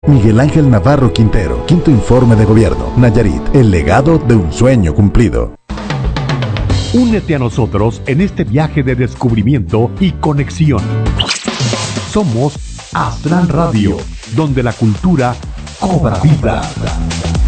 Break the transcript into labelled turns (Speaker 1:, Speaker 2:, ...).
Speaker 1: Miguel Ángel Navarro Quintero, quinto informe de gobierno. Nayarit, el legado de un sueño cumplido.
Speaker 2: Únete a nosotros en este viaje de descubrimiento y conexión. Somos Astral Radio, donde la cultura cobra vida.